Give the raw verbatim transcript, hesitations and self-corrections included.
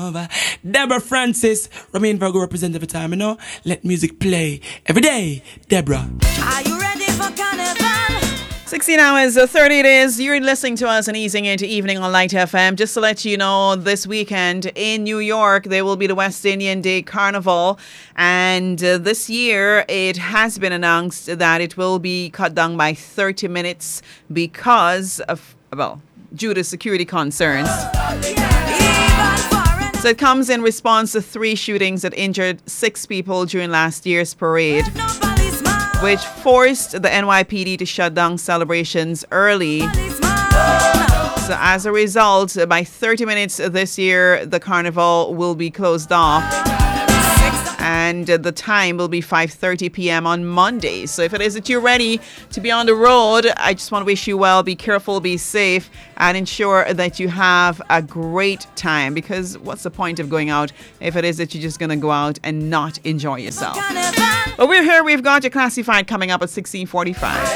over. Deborah Francis, Ramin Virgo represent every time, you know. Let music play every day. Deborah. Are you ready for carnival? sixteen hours, uh, thirty days. You're listening to us and easing into evening on Light F M. Just to let you know, this weekend in New York, there will be the West Indian Day Carnival. And uh, this year, it has been announced that it will be cut down by thirty minutes because of, well, due to security concerns. So it comes in response to three shootings that injured six people during last year's parade, which forced the N Y P D to shut down celebrations early. So as a result, by thirty minutes this year, the carnival will be closed off. And the time will be five thirty p.m. on Monday. So if it is that you're ready to be on the road, I just want to wish you well. Be careful, be safe, and ensure that you have a great time. Because what's the point of going out if it is that you're just going to go out and not enjoy yourself? But we're here. We've got your classified coming up at sixteen forty-five.